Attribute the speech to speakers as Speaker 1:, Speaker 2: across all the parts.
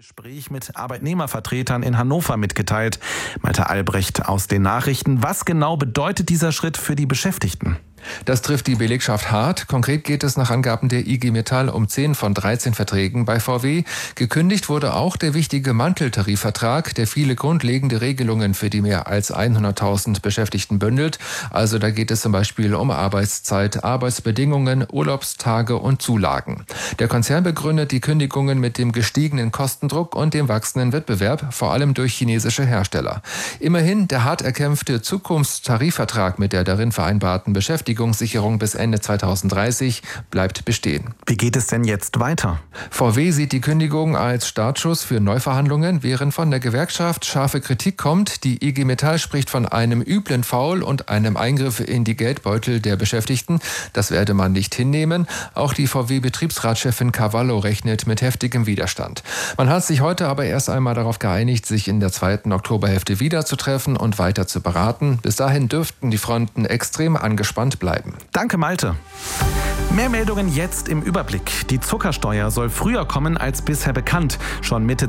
Speaker 1: Gespräch mit Arbeitnehmervertretern in Hannover mitgeteilt. Malte Albrecht aus den Nachrichten. Was genau bedeutet dieser Schritt für die Beschäftigten?
Speaker 2: Das trifft die Belegschaft hart. Konkret geht es nach Angaben der IG Metall um 10 von 13 Verträgen bei VW. Gekündigt wurde auch der wichtige Manteltarifvertrag, der viele grundlegende Regelungen für die mehr als 100.000 Beschäftigten bündelt. Also da geht es zum Beispiel um Arbeitszeit, Arbeitsbedingungen, Urlaubstage und Zulagen. Der Konzern begründet die Kündigungen mit dem gestiegenen Kostendruck und dem wachsenden Wettbewerb, vor allem durch chinesische Hersteller. Immerhin, der hart erkämpfte Zukunftstarifvertrag mit der darin vereinbarten Beschäftigungssicherung bis Ende 2030 bleibt bestehen.
Speaker 1: Wie geht es denn jetzt weiter?
Speaker 2: VW sieht die Kündigung als Startschuss für Neuverhandlungen, während von der Gewerkschaft scharfe Kritik kommt. Die IG Metall spricht von einem üblen Foul und einem Eingriff in die Geldbeutel der Beschäftigten. Das werde man nicht hinnehmen. Auch die VW-Betriebsratschefin Cavallo rechnet mit heftigem Widerstand. Man hat sich heute aber erst einmal darauf geeinigt, sich in der 2. Oktoberhälfte wiederzutreffen und weiter zu beraten. Bis dahin dürften die Fronten extrem angespannt bleiben.
Speaker 1: Danke, Malte. Mehr Meldungen jetzt im Überblick. Die Zuckersteuer soll früher kommen als bisher bekannt. Schon Mitte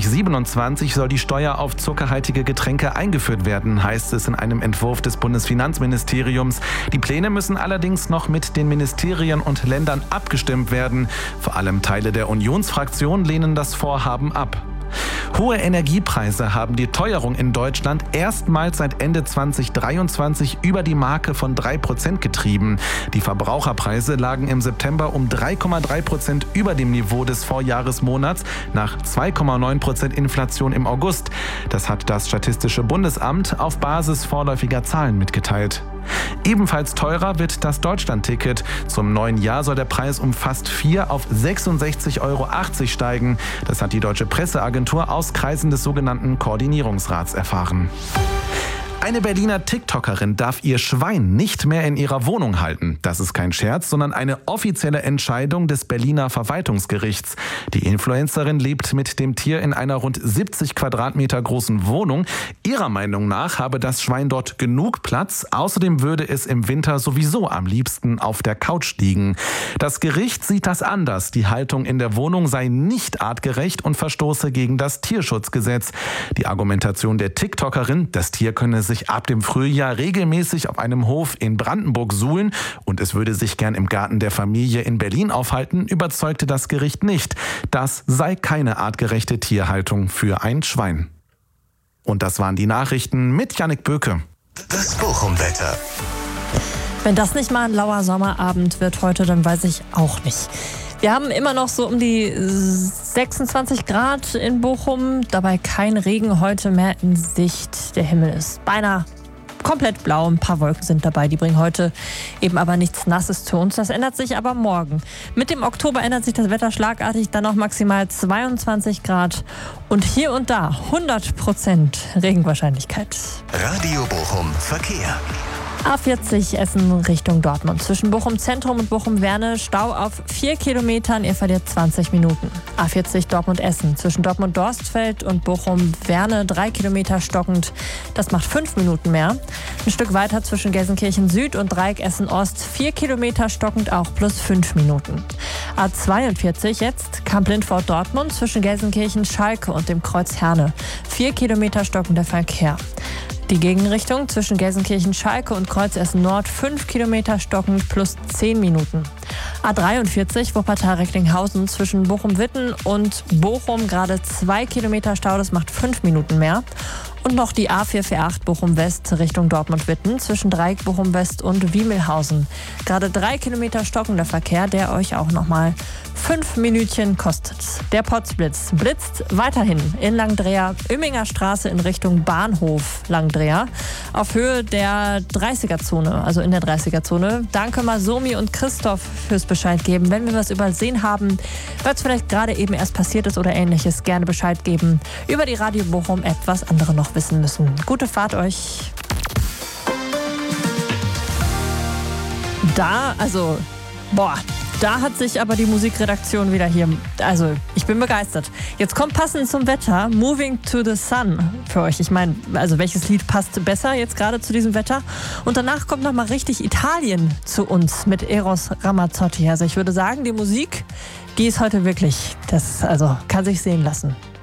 Speaker 1: 2027 soll die Steuer auf zuckerhaltige Getränke eingeführt werden, heißt es in einem Entwurf des Bundesfinanzministeriums. Die Pläne müssen allerdings noch mit den Ministerien und Ländern abgestimmt werden. Vor allem Teile der Unionsfraktion lehnen das Vorhaben ab. Hohe Energiepreise haben die Teuerung in Deutschland erstmals seit Ende 2023 über die Marke von 3% getrieben. Die Verbraucherpreise lagen im September um 3,3% über dem Niveau des Vorjahresmonats nach 2,9% Inflation im August. Das hat das Statistische Bundesamt auf Basis vorläufiger Zahlen mitgeteilt. Ebenfalls teurer wird das Deutschlandticket. Zum neuen Jahr soll der Preis um fast 4 auf 66,80 € steigen. Das hat die Deutsche Presseagentur aus Kreisen des sogenannten Koordinierungsrats erfahren. Eine Berliner TikTokerin darf ihr Schwein nicht mehr in ihrer Wohnung halten. Das ist kein Scherz, sondern eine offizielle Entscheidung des Berliner Verwaltungsgerichts. Die Influencerin lebt mit dem Tier in einer rund 70 Quadratmeter großen Wohnung. Ihrer Meinung nach habe das Schwein dort genug Platz. Außerdem würde es im Winter sowieso am liebsten auf der Couch liegen. Das Gericht sieht das anders. Die Haltung in der Wohnung sei nicht artgerecht und verstoße gegen das Tierschutzgesetz. Die Argumentation der TikTokerin, das Tier könne sich ab dem Frühjahr regelmäßig auf einem Hof in Brandenburg suhlen und es würde sich gern im Garten der Familie in Berlin aufhalten, überzeugte das Gericht nicht. Das sei keine artgerechte Tierhaltung für ein Schwein. Und das waren die Nachrichten mit Jannik Böke.
Speaker 3: Das Bochum-Wetter.
Speaker 4: Wenn das nicht mal ein lauer Sommerabend wird heute, dann weiß ich auch nicht. Wir haben immer noch so um die 26 Grad in Bochum, dabei kein Regen heute mehr in Sicht. Der Himmel ist beinahe komplett blau, ein paar Wolken sind dabei, die bringen heute eben aber nichts Nasses zu uns. Das ändert sich aber morgen. Mit dem Oktober ändert sich das Wetter schlagartig, dann noch maximal 22 Grad und hier und da 100% Regenwahrscheinlichkeit.
Speaker 3: Radio Bochum Verkehr.
Speaker 4: A40 Essen Richtung Dortmund. Zwischen Bochum Zentrum und Bochum Werne Stau auf 4 Kilometern. Ihr verliert 20 Minuten. A40 Dortmund Essen. Zwischen Dortmund Dorstfeld und Bochum Werne 3 Kilometer stockend. Das macht 5 Minuten mehr. Ein Stück weiter zwischen Gelsenkirchen Süd und Dreieck Essen Ost 4 Kilometer stockend auch plus 5 Minuten. A42 jetzt Kamp-Lindfort Dortmund zwischen Gelsenkirchen Schalke und dem Kreuz Herne. 4 Kilometer stockender Verkehr. Die Gegenrichtung zwischen Gelsenkirchen-Schalke und Kreuz Essen Nord 5 Kilometer stockend plus 10 Minuten. A43 Wuppertal-Recklinghausen zwischen Bochum-Witten und Bochum gerade 2 Kilometer Stau, das macht 5 Minuten mehr. Und noch die A448 Bochum-West Richtung Dortmund-Witten zwischen Dreieck Bochum-West und Wiemelhausen. Gerade 3 Kilometer stockender Verkehr, der euch auch nochmal 5 Minütchen kostet. Der Potzblitz blitzt weiterhin in Langdreher, Oemminger Straße in Richtung Bahnhof Langdreher auf Höhe der 30er-Zone, also in der 30er-Zone. Danke Masomi und Christoph fürs Bescheid geben. Wenn wir was übersehen haben, weil es vielleicht gerade eben erst passiert ist oder ähnliches, gerne Bescheid geben. Über die Radio Bochum App, was andere noch wissen müssen. Gute Fahrt euch. Da hat sich aber die Musikredaktion wieder hier, also ich bin begeistert. Jetzt kommt passend zum Wetter Moving to the Sun für euch. Ich meine, also welches Lied passt besser jetzt gerade zu diesem Wetter? Und danach kommt nochmal richtig Italien zu uns mit Eros Ramazzotti. Also ich würde sagen, die Musik, die ist heute wirklich, das also kann sich sehen lassen.